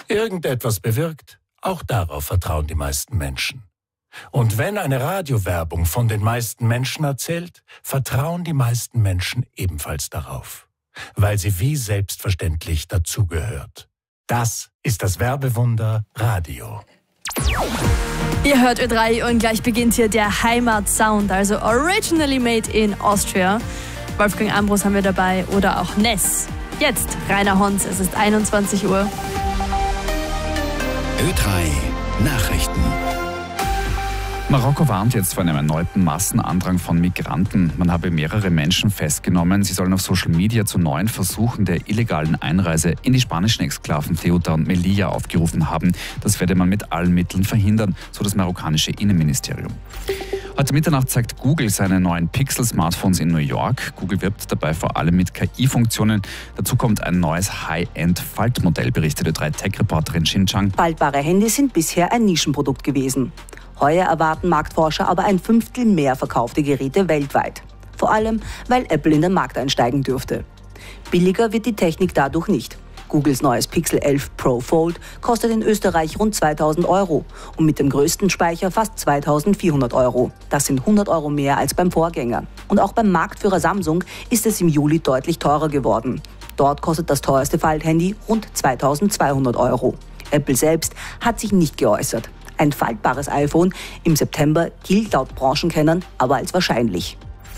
irgendetwas bewirkt, auch darauf vertrauen die meisten Menschen. Und wenn eine Radiowerbung von den meisten Menschen erzählt, vertrauen die meisten Menschen ebenfalls darauf, weil sie wie selbstverständlich dazugehört. Das ist das Werbewunder Radio. Ihr hört Ö3 und gleich beginnt hier der Heimatsound, also originally made in Austria. Wolfgang Ambros haben wir dabei oder auch Ness. Jetzt Rainer Hons, es ist 21 Uhr. Ö3 Nachrichten. Marokko warnt jetzt vor einem erneuten Massenandrang von Migranten. Man habe mehrere Menschen festgenommen. Sie sollen auf Social Media zu neuen Versuchen der illegalen Einreise in die spanischen Exklaven Ceuta und Melilla aufgerufen haben. Das werde man mit allen Mitteln verhindern, so das marokkanische Innenministerium. Heute Mitternacht zeigt Google seine neuen Pixel-Smartphones in New York. Google wirbt dabei vor allem mit KI-Funktionen. Dazu kommt ein neues High-End-Faltmodell, berichtete Tech-Reporterin Xin Chang. Faltbare Handys sind bisher ein Nischenprodukt gewesen. Heuer erwarten Marktforscher aber ein Fünftel mehr verkaufte Geräte weltweit. Vor allem, weil Apple in den Markt einsteigen dürfte. Billiger wird die Technik dadurch nicht. Googles neues Pixel 11 Pro Fold kostet in Österreich rund 2.000 € und mit dem größten Speicher fast 2.400 €. Das sind 100 € mehr als beim Vorgänger. Und auch beim Marktführer Samsung ist es im Juli deutlich teurer geworden. Dort kostet das teuerste Falthandy rund 2.200 €. Apple selbst hat sich nicht geäußert. Ein faltbares iPhone im September gilt laut Branchenkennern aber als wahrscheinlich.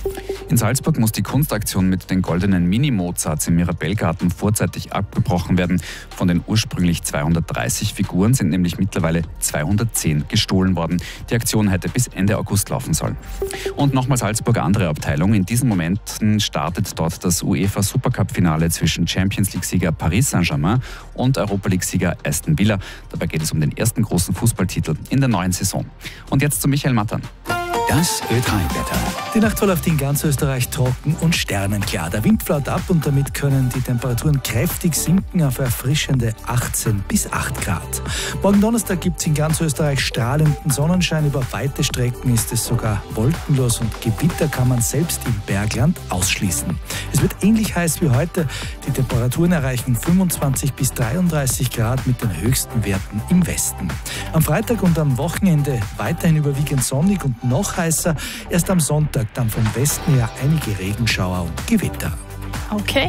In Salzburg muss die Kunstaktion mit den goldenen Mini-Mozarts im Mirabellgarten vorzeitig abgebrochen werden. Von den ursprünglich 230 Figuren sind nämlich mittlerweile 210 gestohlen worden. Die Aktion hätte bis Ende August laufen sollen. Und nochmal Salzburg, andere Abteilung. In diesen Momenten startet dort das UEFA Supercup-Finale zwischen Champions League-Sieger Paris Saint-Germain und Europa League-Sieger Aston Villa. Dabei geht es um den ersten großen Fußballtitel in der neuen Saison. Und jetzt zu Michael Mattern. Das Ö3-Wetter. Die Nacht verläuft in ganz Österreich trocken und sternenklar. Der Wind flaut ab und damit können die Temperaturen kräftig sinken auf erfrischende 18 bis 8 Grad. Morgen Donnerstag gibt es in ganz Österreich strahlenden Sonnenschein. Über weite Strecken ist es sogar wolkenlos und Gewitter kann man selbst im Bergland ausschließen. Es wird ähnlich heiß wie heute. Die Temperaturen erreichen 25 bis 33 Grad mit den höchsten Werten im Westen. Am Freitag und am Wochenende weiterhin überwiegend sonnig und noch heißer. Erst am Sonntag dann vom Westen her einige Regenschauer und Gewitter. Okay.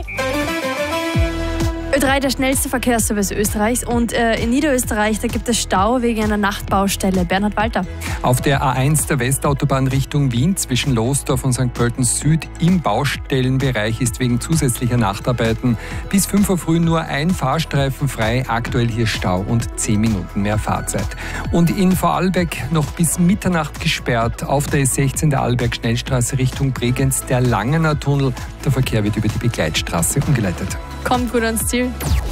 Ö3, der schnellste Verkehrsservice Österreichs. Und in Niederösterreich, da gibt es Stau wegen einer Nachtbaustelle. Bernhard Walter. Auf der A1 der Westautobahn Richtung Wien zwischen Losdorf und St. Pölten Süd im Baustellenbereich ist wegen zusätzlicher Nachtarbeiten bis 5 Uhr früh nur ein Fahrstreifen frei. Aktuell hier Stau und 10 Minuten mehr Fahrzeit. Und in Vorarlberg noch bis Mitternacht gesperrt. Auf der S16 der Arlberg-Schnellstraße Richtung Bregenz der Langener Tunnel. Der Verkehr wird über die Begleitstraße umgeleitet. Kommt gut ans Ziel.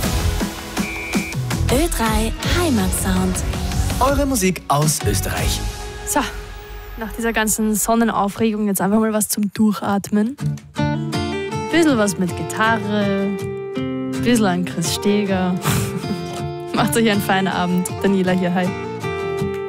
Ö3 Heimatsound. Eure Musik aus Österreich. So, nach dieser ganzen Sonnenaufregung jetzt einfach mal was zum Durchatmen. Bisschen was mit Gitarre, bisschen an Chris Steger. Macht euch einen feinen Abend. Daniela hier, hi.